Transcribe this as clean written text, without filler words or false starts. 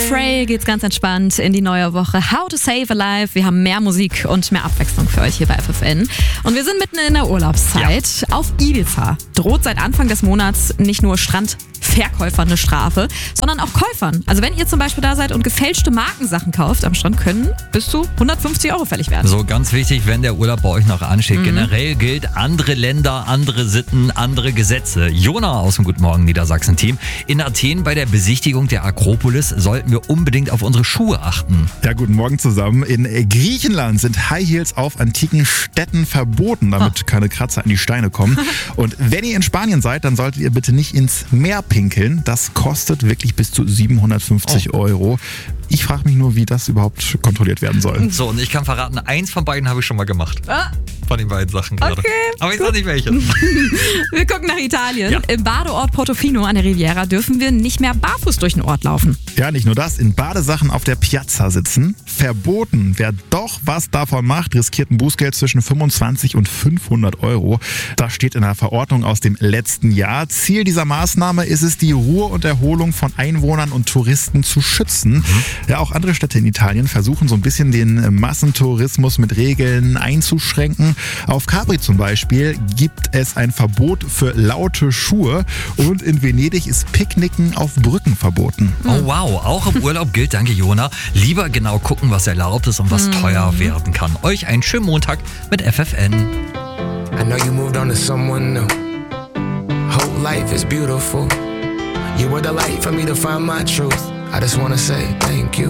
Frey geht's ganz entspannt in die neue Woche. How to Save a Life. Wir haben mehr Musik und mehr Abwechslung für euch hier bei FFN. Und wir sind mitten in der Urlaubszeit. Ja. Auf Ibiza droht seit Anfang des Monats nicht nur Strandverkäufern eine Strafe, sondern auch Käufern. Also wenn ihr zum Beispiel da seid und gefälschte Markensachen kauft am Strand, können bis zu 150 € fällig werden. So, ganz wichtig, wenn der Urlaub bei euch noch ansteht. Generell gilt, andere Länder, andere Sitten, andere Gesetze. Jona aus dem Guten Morgen Niedersachsen-Team. In Athen bei der Besichtigung der Akropolis sollten wir unbedingt auf unsere Schuhe achten. Ja, guten Morgen zusammen. In Griechenland sind High Heels auf antiken Städten verboten, damit keine Kratzer an die Steine kommen. Und wenn ihr in Spanien seid, dann solltet ihr bitte nicht ins Meer pinkeln. Das kostet wirklich bis zu 750 €. Ich frage mich nur, wie das überhaupt kontrolliert werden soll. So, und ich kann verraten, eins von beiden habe ich schon mal gemacht. Von den beiden Sachen gerade. Okay, aber ich sag nicht welche. Wir gucken nach Italien. Ja. Im Badeort Portofino an der Riviera dürfen wir nicht mehr barfuß durch den Ort laufen. Ja, nicht nur das, in Badesachen auf der Piazza sitzen. Verboten. Wer doch was davon macht, riskiert ein Bußgeld zwischen 25 und 500 €. Das steht in der Verordnung aus dem letzten Jahr. Ziel dieser Maßnahme ist es, die Ruhe und Erholung von Einwohnern und Touristen zu schützen. Ja, auch andere Städte in Italien versuchen so ein bisschen den Massentourismus mit Regeln einzuschränken. Auf Capri zum Beispiel gibt es ein Verbot für laute Schuhe und in Venedig ist Picknicken auf Brücken verboten. Oh wow, auch im Urlaub gilt, danke Jona, lieber genau gucken, was erlaubt ist und was teuer werden kann. Euch einen schönen Montag mit FFN. I know you moved on to someone new. Whole life is beautiful. You were the light for me to find my truth. I just wanna say thank you.